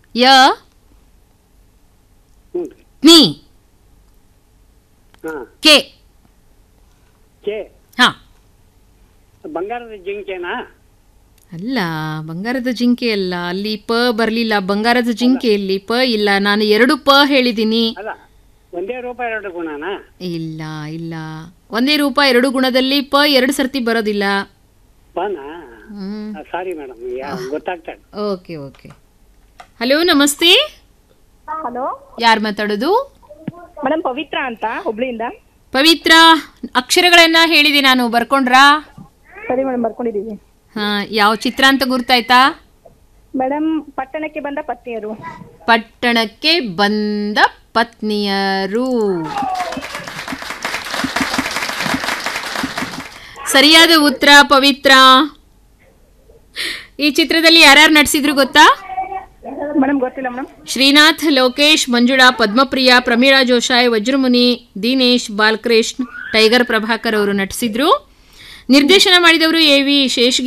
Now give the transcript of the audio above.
ಯ ಹ್ಞೂ ರೀ. ನಿ ಹಾಂ ಕೆ. ಕೆ ಹಾ ಬಂಗಾರದ ಜಿಂಕೆನಾ? ಅಲ್ಲ, ಬಂಗಾರದ ಜಿಂಕೆ ಅಲ್ಲ. ಅಲ್ಲಿ ಪ ಬರಲಿಲ್ಲ. ಬಂಗಾರದ ಜಿಂಕೆಯಲ್ಲಿ ಪ ಇಲ್ಲ. ನಾನು 2 ಪ ಹೇಳಿದ್ದೀನಿ. ಅಲ್ಲ, ಒಂದೇ ರೂಪ ಎರಡು ಗುಣನಾ? ಇಲ್ಲ ಇಲ್ಲ, ಒಂದೇ ರೂಪ 2 ಗುಣದಲ್ಲಿ ಪ 2 ಸರ್ತಿ ಬರೋದಿಲ್ಲ. ಪಾನಾ? ಹ್ಮ್. ಸಾರಿ ಮೇಡಮ್, ಗೊತ್ತಾಗ್ತಾ ಇಲ್ಲ. Okay okay. ಹಲೋ, ನಮಸ್ತೆ. ಹಲೋ ಯಾರು ಮಾತಾಡೋದು? ಮೇಡಮ್, ಪವಿತ್ರ ಅಂತ ಹುಬ್ಳಿಯಿಂದ. ಪವಿತ್ರ, ಅಕ್ಷರಗಳನ್ನ ಹೇಳಿದೆ ನಾನು, ಬರ್ಕೊಂಡ್ರಾ? ಸರಿ ಮೇಡಮ್, ಬರ್ಕೊಂಡಿದ್ದೀವಿ. ಹಾ, ಯಾವ ಚಿತ್ರ ಅಂತ ಗುರ್ತಾಯ್ತಾ? ಮೇಡಮ್, ಪಟ್ಟಣಕ್ಕೆ ಬಂದ ಪತ್ನಿಯರು. ಪಟ್ಟಣಕ್ಕೆ ಬಂದ ಪತ್ನಿಯರು. ಸರಿಯಾದ ಉತ್ತರ ಪವಿತ್ರ. ಈ ಚಿತ್ರದಲ್ಲಿ ಯಾರ್ಯಾರು ನಟಿಸಿದ್ರು ಗೊತ್ತಾ? ಮೇಡಮ್, ಗೊತ್ತಿಲ್ಲ ಮೇಡಮ್. ಶ್ರೀನಾಥ್, ಲೋಕೇಶ್, ಮಂಜುಳಾ, ಪದ್ಮಪ್ರಿಯಾ, ಪ್ರಮೀಳಾ ಜೋಶಾಯ್, ವಜ್ರಮುನಿ, ದಿನೇಶ್, ಬಾಲಕೃಷ್ಣ, ಟೈಗರ್ ಪ್ರಭಾಕರ್ ಅವರು ನಟಿಸಿದ್ರು. ನಿರ್ದೇಶನ ಮಾಡಿದವರು ಎ ವಿ ಶೇಷಗಿರಿ